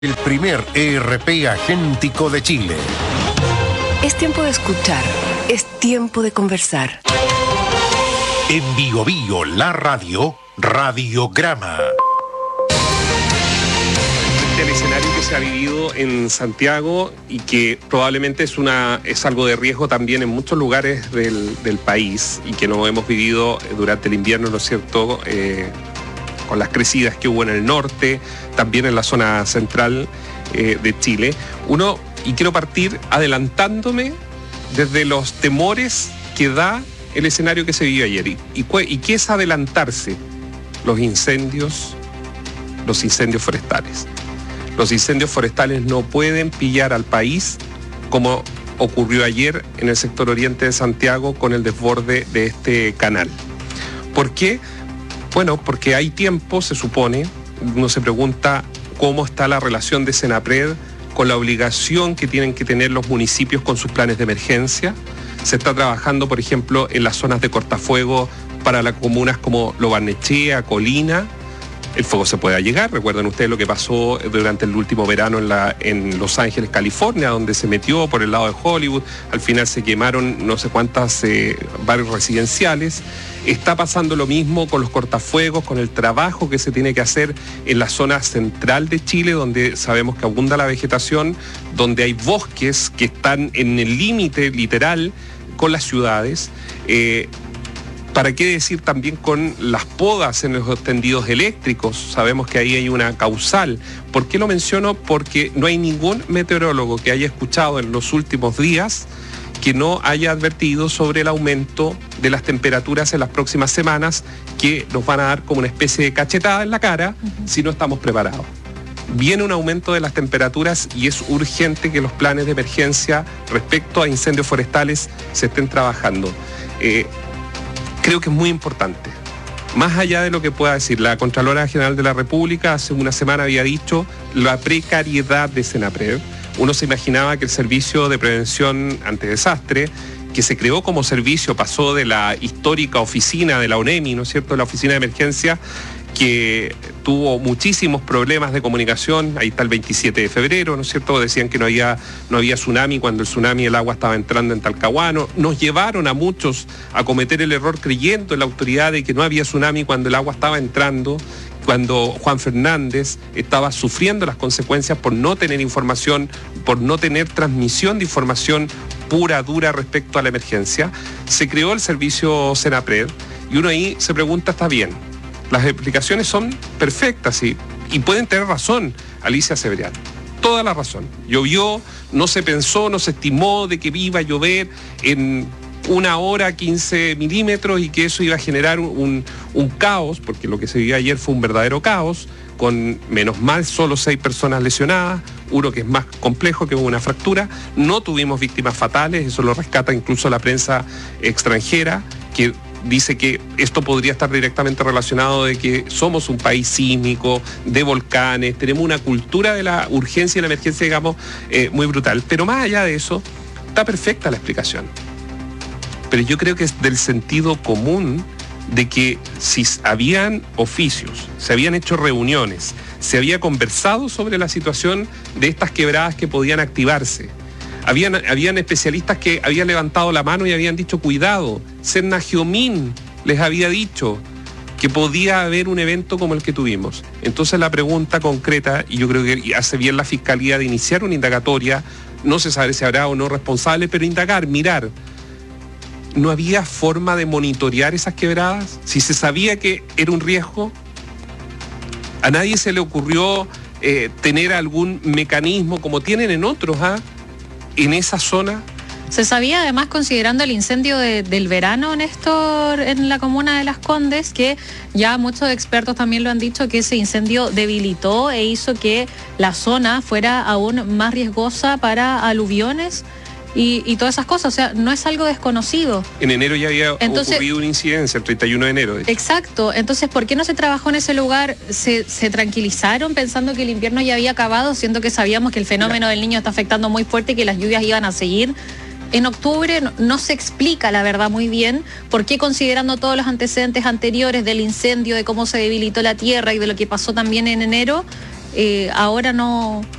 El primer ERP agéntico de Chile. Es tiempo de escuchar, es tiempo de conversar. En Bio Bio, la radio, Radiograma. El escenario que se ha vivido en Santiago y que probablemente es algo de riesgo también en muchos lugares del país y que no hemos vivido durante el invierno, ¿no es cierto?, con las crecidas que hubo en el norte, también en la zona central de Chile. Y quiero partir adelantándome desde los temores que da el escenario que se vivió ayer. ¿Y qué es adelantarse? Los incendios forestales. Los incendios forestales no pueden pillar al país como ocurrió ayer en el sector oriente de Santiago con el desborde de este canal. ¿Por qué? Bueno, porque hay tiempo, se supone, uno se pregunta cómo está la relación de Senapred con la obligación que tienen que tener los municipios con sus planes de emergencia. Se está trabajando, por ejemplo, en las zonas de cortafuego para las comunas como Lo Barnechea, Colina. El fuego se puede allegar. Recuerdan ustedes lo que pasó durante el último verano en Los Ángeles, California, donde se metió por el lado de Hollywood. Al final se quemaron no sé cuántas barrios residenciales. Está pasando lo mismo con los cortafuegos, con el trabajo que se tiene que hacer en la zona central de Chile, donde sabemos que abunda la vegetación, donde hay bosques que están en el límite literal con las ciudades. ¿Para qué decir también con las podas en los tendidos eléctricos? Sabemos que ahí hay una causal. ¿Por qué lo menciono? Porque no hay ningún meteorólogo que haya escuchado en los últimos días que no haya advertido sobre el aumento de las temperaturas en las próximas semanas, que nos van a dar como una especie de cachetada en la cara si no estamos preparados. Viene un aumento de las temperaturas y es urgente que los planes de emergencia respecto a incendios forestales se estén trabajando. Creo que es muy importante. Más allá de lo que pueda decir, la Contralora General de la República hace una semana había dicho la precariedad de Senapred. Uno se imaginaba que el Servicio de Prevención ante Desastre, que se creó como servicio, pasó de la histórica oficina de la ONEMI, ¿no es cierto?, de la Oficina de Emergencia, que tuvo muchísimos problemas de comunicación. Ahí está el 27 de febrero, ¿no es cierto? Decían que no había tsunami cuando el agua estaba entrando en Talcahuano. Nos llevaron a muchos a cometer el error creyendo en la autoridad de que no había tsunami cuando el agua estaba entrando, cuando Juan Fernández estaba sufriendo las consecuencias por no tener información, por no tener transmisión de información pura, dura respecto a la emergencia. Se creó el servicio Senapred y uno ahí se pregunta, está bien, las explicaciones son perfectas y pueden tener razón, Alicia Cebrián, toda la razón. Llovió, no se pensó, no se estimó de que iba a llover en 1 hora 15 milímetros y que eso iba a generar un caos, porque lo que se vivió ayer fue un verdadero caos, con menos mal solo 6 personas lesionadas, uno que es más complejo, que hubo una fractura. No tuvimos víctimas fatales, eso lo rescata incluso la prensa extranjera, que dice que esto podría estar directamente relacionado de que somos un país sísmico, de volcanes, tenemos una cultura de la urgencia y la emergencia, digamos, muy brutal. Pero más allá de eso, está perfecta la explicación. Pero yo creo que es del sentido común de que si habían oficios, se habían hecho reuniones, se había conversado sobre la situación de estas quebradas que podían activarse. Habían especialistas que habían levantado la mano y habían dicho cuidado. Serna Giomín les había dicho que podía haber un evento como el que tuvimos. Entonces la pregunta concreta, y yo creo que hace bien la Fiscalía de iniciar una indagatoria, no se sabe si habrá o no responsable, pero indagar, mirar. ¿No había forma de monitorear esas quebradas? Si se sabía que era un riesgo, a nadie se le ocurrió tener algún mecanismo como tienen en otros, en esa zona. Se sabía además, considerando el incendio del verano, Néstor, en la comuna de Las Condes, que ya muchos expertos también lo han dicho, que ese incendio debilitó e hizo que la zona fuera aún más riesgosa para aluviones y todas esas cosas. O sea, no es algo desconocido. En enero ya había ocurrido una incidencia, el 31 de enero. Exacto. Entonces, ¿por qué no se trabajó en ese lugar? Se tranquilizaron pensando que el invierno ya había acabado, siendo que sabíamos que el fenómeno del Niño está afectando muy fuerte y que las lluvias iban a seguir. En octubre no se explica, la verdad, muy bien por qué, considerando todos los antecedentes anteriores del incendio, de cómo se debilitó la tierra y de lo que pasó también en enero, ahora no